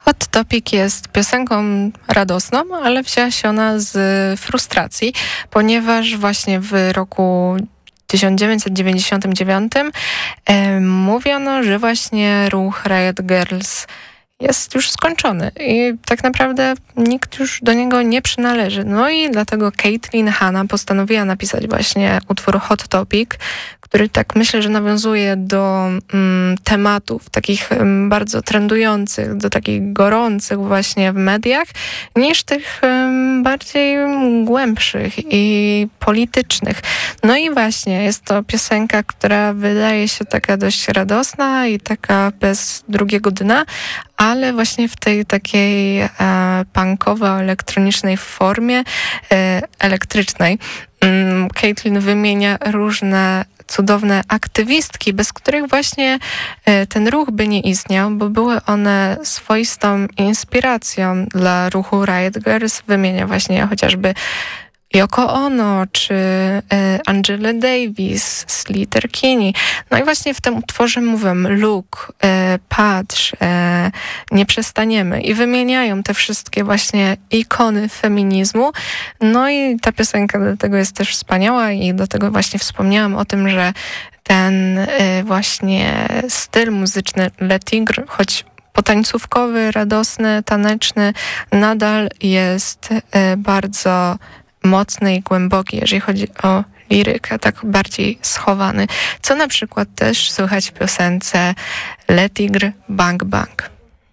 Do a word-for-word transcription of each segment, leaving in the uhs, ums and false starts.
Hot Topic jest piosenką radosną, ale wzięła się ona z frustracji, ponieważ właśnie w roku tysiąc dziewięćset dziewięćdziesiątym dziewiątym e, mówiono, że właśnie ruch Riot Girls jest już skończony i tak naprawdę nikt już do niego nie przynależy. No i dlatego Caitlin Hanna postanowiła napisać właśnie utwór Hot Topic, który tak myślę, że nawiązuje do mm, tematów takich mm, bardzo trendujących, do takich gorących właśnie w mediach, niż tych mm, bardziej głębszych i politycznych. No i właśnie jest to piosenka, która wydaje się taka dość radosna i taka bez drugiego dna, ale właśnie w tej takiej e, punkowo-elektronicznej formie e, elektrycznej. Mm, Caitlin wymienia różne cudowne aktywistki, bez których właśnie e, ten ruch by nie istniał, bo były one swoistą inspiracją dla ruchu Riot Girls. Wymienia właśnie chociażby Yoko Ono, czy e, Angela Davis, Sleater Kinney. No i właśnie w tym utworze mówią look, e, patrz, e, nie przestaniemy. I wymieniają te wszystkie właśnie ikony feminizmu. No i ta piosenka do tego jest też wspaniała i do tego właśnie wspomniałam o tym, że ten e, właśnie styl muzyczny Le Tigre, choć potańcówkowy, radosny, taneczny, nadal jest e, bardzo mocny i głęboki, jeżeli chodzi o lirykę, tak bardziej schowany, co na przykład też słychać w piosence Le Tigre Bang Bang.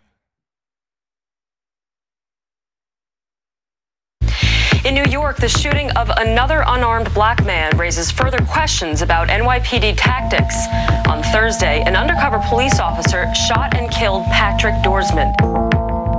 In New York, the shooting of another unarmed black man raises further questions about N Y P D tactics. On Thursday, an undercover police officer shot and killed Patrick Dorsman.